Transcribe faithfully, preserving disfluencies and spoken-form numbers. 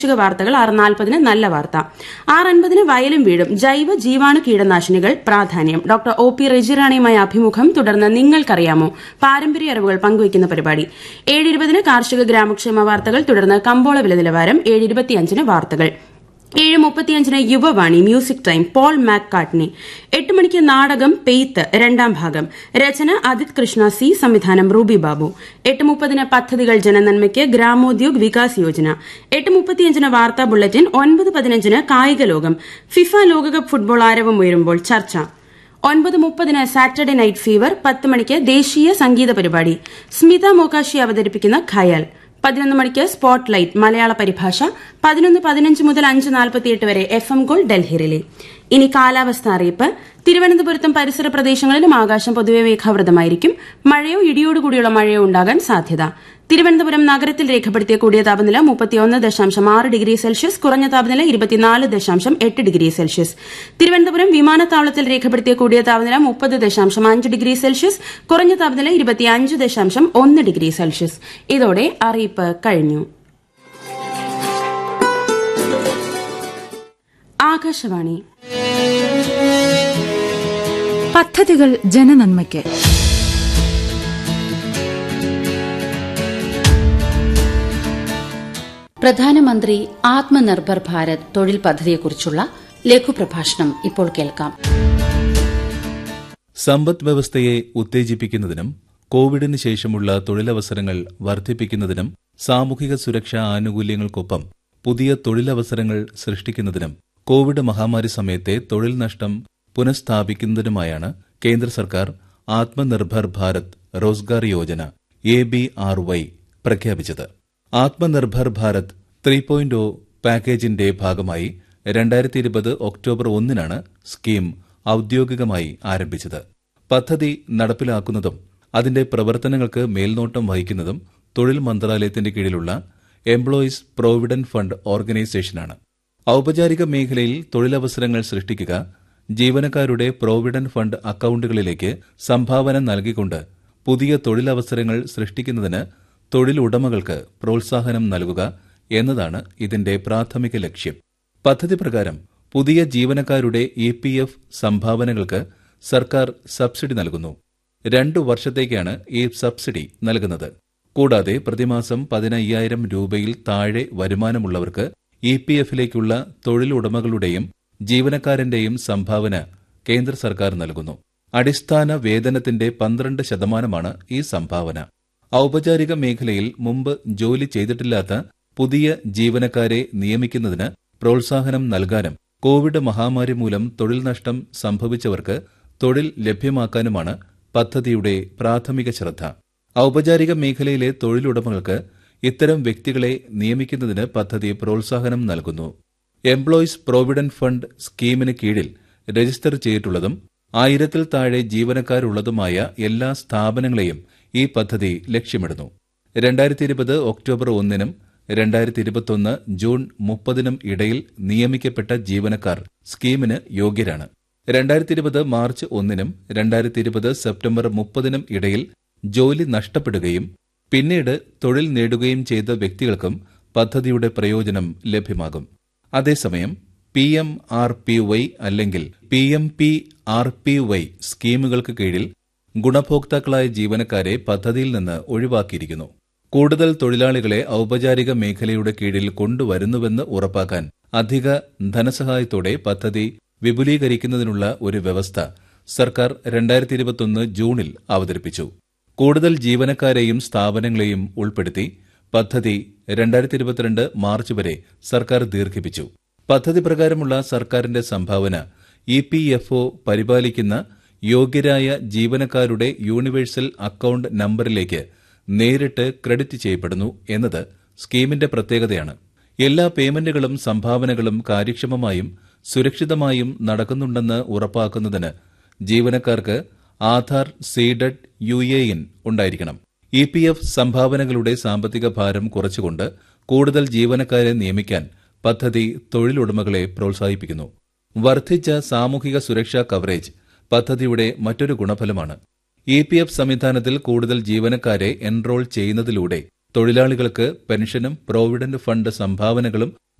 വാർത്തകൾ ആറ് നാൽപ്പതിന് നല്ല വാർത്ത, ആറ് അൻപതിന് വയലും വീടും ജൈവ ജീവാണു കീടനാശിനികൾ പ്രാധാന്യം, ഡോക്ടർ ഒ പി റെജിറാണിയുമായി അഭിമുഖം, തുടർന്ന് നിങ്ങൾക്കറിയാമോ പാരമ്പര്യ അറിവുകൾ പങ്കുവയ്ക്കുന്ന പരിപാടി. ഏഴ് ഇരുപതിന് കാർഷിക ഗ്രാമക്ഷേമ വാർത്തകൾ, തുടർന്ന് കമ്പോള വില നിലവാരം. ഏഴ് ഇരുപത്തിയഞ്ചിന് വാർത്തകൾ. ഏഴ് മുപ്പത്തിയഞ്ചിന് യുവവാണി മ്യൂസിക് ടൈം, പോൾ മാക്കാർട്ട്നി. എട്ട് മണിക്ക് നാടകം പെയ്ത്ത് രണ്ടാം ഭാഗം, രചന അദിത് കൃഷ്ണ സി, സംവിധാനം റൂബി ബാബു. എട്ട് മുപ്പതിന് പദ്ധതികൾ ജനനന്മയ്ക്ക് ഗ്രാമോദ്യോഗ് വികാസ് യോജന. എട്ട് മുപ്പത്തിയഞ്ചിന് വാർത്താ ബുള്ളറ്റിൻ. ഒൻപത് പതിനഞ്ചിന് കായിക ലോകം, ഫിഫ ലോകകപ്പ് ഫുട്ബോൾ ആരവം ഉയരുമ്പോൾ ചർച്ച. ഒൻപത് മുപ്പതിന് സാറ്റർഡേ നൈറ്റ് ഫീവർ. പത്ത് മണിക്ക് ദേശീയ സംഗീത പരിപാടി, സ്മിത മോകാശി അവതരിപ്പിക്കുന്ന ഖയാൽ. പതിനൊന്ന് മണിക്ക് സ്പോട്ട് ലൈറ്റ് മലയാള പരിഭാഷ. പതിനൊന്ന് പതിനഞ്ച് മുതൽ അഞ്ച് നാൽപ്പത്തിയെട്ട് വരെ F M gold Delhi relay. ഇനി കാലാവസ്ഥ അറിയിപ്പ്. തിരുവനന്തപുരത്തും പരിസര പ്രദേശങ്ങളിലും ആകാശം പൊതുവെ മേഘാവൃതമായിരിക്കും. മഴയോ ഇടിയോടുകൂടിയുള്ള മഴയോ ഉണ്ടാകാൻ സാധ്യത. തിരുവനന്തപുരം നഗരത്തിൽ രേഖപ്പെടുത്തിയ കൂടിയ താപനില മുപ്പത്തിയൊന്ന് ദശാംശം ആറ് ഡിഗ്രി സെൽഷ്യസ്, കുറഞ്ഞ താപനില ഇരുപത്തിനാല് ദശാംശം എട്ട് ഡിഗ്രി സെൽഷ്യസ്. തിരുവനന്തപുരം വിമാനത്താവളത്തിൽ രേഖപ്പെടുത്തിയ കൂടിയ താപനില മുപ്പത് ദശാംശം അഞ്ച് ഡിഗ്രി സെൽഷ്യസ്, കുറഞ്ഞ താപനില ഇരുപത്തിയഞ്ച് ദശാംശം ഒന്ന് ഡിഗ്രി സെൽഷ്യസ്. ഇതോടെ അറിയിപ്പ് കഴിഞ്ഞു. ആകാശവാണി. പദ്ധതികൾ ജനനന്മയ്ക്ക്. പ്രധാനമന്ത്രി ആത്മനിർഭർ ഭാരത് തൊഴിൽ പദ്ധതിയെക്കുറിച്ചുള്ള ലഘുപ്രഭാഷണം ഇപ്പോൾ കേൾക്കാം. സമ്പദ് വ്യവസ്ഥയെ ഉത്തേജിപ്പിക്കുന്നതിനും കോവിഡിന് ശേഷമുള്ള തൊഴിലവസരങ്ങൾ വർദ്ധിപ്പിക്കുന്നതിനും സാമൂഹിക സുരക്ഷാ ആനുകൂല്യങ്ങൾക്കൊപ്പം പുതിയ തൊഴിലവസരങ്ങൾ സൃഷ്ടിക്കുന്നതിനും കോവിഡ് മഹാമാരി സമയത്തെ തൊഴിൽ നഷ്ടം പുനഃസ്ഥാപിക്കുന്നതിനുമായാണ് കേന്ദ്ര സർക്കാർ Atmanirbhar Bharat Rozgar Yojana A B R Y പ്രഖ്യാപിച്ചത്. Atmanirbhar Bharat three point O പാക്കേജിന്റെ ഭാഗമായി രണ്ടായിരത്തി ഇരുപത് ഒക്ടോബർ ഒന്നിനാണ് സ്കീം ഔദ്യോഗികമായി ആരംഭിച്ചത്. പദ്ധതി നടപ്പിലാക്കുന്നതും അതിന്റെ പ്രവർത്തനങ്ങൾക്ക് മേൽനോട്ടം വഹിക്കുന്നതും തൊഴിൽ മന്ത്രാലയത്തിന്റെ കീഴിലുള്ള എംപ്ലോയീസ് പ്രോവിഡന്റ് ഫണ്ട് ഓർഗനൈസേഷനാണ്. ഔപചാരിക മേഖലയിൽ തൊഴിലവസരങ്ങൾ സൃഷ്ടിക്കുക, ജീവനക്കാരുടെ പ്രോവിഡന്റ് ഫണ്ട് അക്കൌണ്ടുകളിലേക്ക് സംഭാവന നൽകിക്കൊണ്ട് പുതിയ തൊഴിലവസരങ്ങൾ സൃഷ്ടിക്കുന്നതിന് തൊഴിലുടമകൾക്ക് പ്രോത്സാഹനം നൽകുക എന്നതാണ് ഇതിന്റെ പ്രാഥമിക ലക്ഷ്യം. പദ്ധതി പ്രകാരം പുതിയ ജീവനക്കാരുടെ ഇ പി എഫ് സംഭാവനകൾക്ക് സർക്കാർ സബ്സിഡി നൽകുന്നു. രണ്ടു വർഷത്തേക്കാണ് ഈ സബ്സിഡി നൽകുന്നത്. കൂടാതെ പ്രതിമാസം പതിനയ്യായിരം രൂപയിൽ താഴെ വരുമാനമുള്ളവർക്ക് ഇ പി എഫിലേക്കുള്ള തൊഴിലുടമകളുടെയും ജീവനക്കാരന്റെയും സംഭാവന കേന്ദ്ര സർക്കാർ നൽകുന്നു. അടിസ്ഥാന വേതനത്തിന്റെ പന്ത്രണ്ട് ശതമാനമാണ് ഈ സംഭാവന. ഔപചാരിക മേഖലയിൽ മുമ്പ് ജോലി ചെയ്തിട്ടില്ലാത്ത പുതിയ ജീവനക്കാരെ നിയമിക്കുന്നതിന് പ്രോത്സാഹനം നൽകാനും കോവിഡ് മഹാമാരി മൂലം തൊഴിൽ നഷ്ടം സംഭവിച്ചവർക്ക് തൊഴിൽ ലഭ്യമാക്കാനുമാണ് പദ്ധതിയുടെ പ്രാഥമിക ശ്രദ്ധ. ഔപചാരിക മേഖലയിലെ തൊഴിലുടമകൾക്ക് ഇത്തരം വ്യക്തികളെ നിയമിക്കുന്നതിന് പദ്ധതി പ്രോത്സാഹനം നൽകുന്നു. എംപ്ലോയീസ് പ്രോവിഡന്റ് ഫണ്ട് സ്കീമിന് കീഴിൽ രജിസ്റ്റർ ചെയ്തിട്ടുള്ളതും ആയിരത്തിൽ താഴെ ജീവനക്കാരുള്ളതുമായ എല്ലാ സ്ഥാപനങ്ങളെയും ഈ പദ്ധതി ലക്ഷ്യമിടുന്നു. രണ്ടായിരത്തി ഇരുപത് ഒക്ടോബർ ഒന്നിനും രണ്ടായിരത്തി ഇരുപത്തിയൊന്ന് ജൂൺ മുപ്പതിനും ഇടയിൽ നിയമിക്കപ്പെട്ട ജീവനക്കാർ സ്കീമിന് യോഗ്യരാണ്. രണ്ടായിരത്തി ഇരുപത് മാർച്ച് ഒന്നിനും രണ്ടായിരത്തി ഇരുപത് സെപ്റ്റംബർ മുപ്പതിനും ഇടയിൽ ജോലി നഷ്ടപ്പെടുകയും പിന്നീട് തൊഴിൽ നേടുകയും ചെയ്ത വ്യക്തികൾക്കും പദ്ധതിയുടെ പ്രയോജനം ലഭ്യമാകും. അതേസമയം P M R P Y അല്ലെങ്കിൽ P M P R P Y സ്കീമുകൾക്ക് കീഴിൽ ഗുണഭോക്താക്കളായ ജീവനക്കാരെ പദ്ധതിയിൽ നിന്ന് ഒഴിവാക്കിയിരിക്കുന്നു. കൂടുതൽ തൊഴിലാളികളെ ഔപചാരിക മേഖലയുടെ കീഴിൽ കൊണ്ടുവരുന്നുവെന്ന് ഉറപ്പാക്കാൻ അധിക ധനസഹായത്തോടെ പദ്ധതി വിപുലീകരിക്കുന്നതിനുള്ള ഒരു വ്യവസ്ഥ സർക്കാർ രണ്ടായിരത്തി ഇരുപത്തിയൊന്ന് ജൂണിൽ അവതരിപ്പിച്ചു. കൂടുതൽ ജീവനക്കാരെയും സ്ഥാപനങ്ങളെയും ഉൾപ്പെടുത്തി പദ്ധതി രണ്ടായിരത്തി ഇരുപത്തിരണ്ട് മാർച്ച് വരെ സർക്കാർ ദീർഘിപ്പിച്ചു. പദ്ധതി പ്രകാരമുള്ള സർക്കാരിന്റെ സംഭാവന ഇ പി എഫ് ഒ പരിപാലിക്കുന്ന യോഗ്യരായ ജീവനക്കാരുടെ യൂണിവേഴ്സൽ അക്കൌണ്ട് നമ്പറിലേക്ക് നേരിട്ട് ക്രെഡിറ്റ് ചെയ്യപ്പെടുന്നു എന്നത് സ്കീമിന്റെ പ്രത്യേകതയാണ്. എല്ലാ പേയ്മെന്റുകളും സംഭാവനകളും കാര്യക്ഷമമായും സുരക്ഷിതമായും നടക്കുന്നുണ്ടെന്ന് ഉറപ്പാക്കുന്നതിന് ജീവനക്കാർക്ക് Aadhaar seeded U A in ഉണ്ടായിരിക്കണം. ഇ പി എഫ് സംഭാവനകളുടെ സാമ്പത്തിക ഭാരം കുറച്ചുകൊണ്ട് കൂടുതൽ ജീവനക്കാരെ നിയമിക്കാൻ പദ്ധതി തൊഴിലുടമകളെ പ്രോത്സാഹിപ്പിക്കുന്നു. വർദ്ധിച്ച സാമൂഹിക സുരക്ഷാ കവറേജ് പദ്ധതിയുടെ മറ്റൊരു ഗുണഫലമാണ്. ഇ പി എഫ് സംവിധാനത്തിൽ കൂടുതൽ ജീവനക്കാരെ എൻറോൾ ചെയ്യുന്നതിലൂടെ തൊഴിലാളികൾക്ക് പെൻഷനും പ്രോവിഡന്റ് ഫണ്ട് സംഭാവനകളും